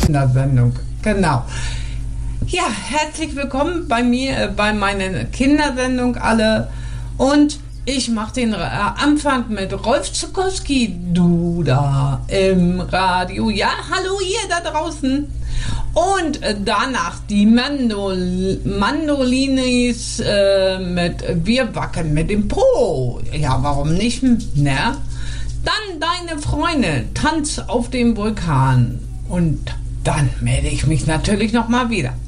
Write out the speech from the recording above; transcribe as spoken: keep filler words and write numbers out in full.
Kindersendung, genau. Ja, herzlich willkommen bei mir, äh, bei meiner Kindersendung alle. Und ich mache den äh, Anfang mit Rolf Zuckowski, du da im Radio. Ja, hallo ihr da draußen. Und äh, danach die Mandol Mandolinis äh, mit Wir wackeln mit dem Po. Ja, warum nicht, ne? Dann deine Freunde, Tanz auf dem Vulkan. Und dann melde ich mich natürlich nochmal wieder.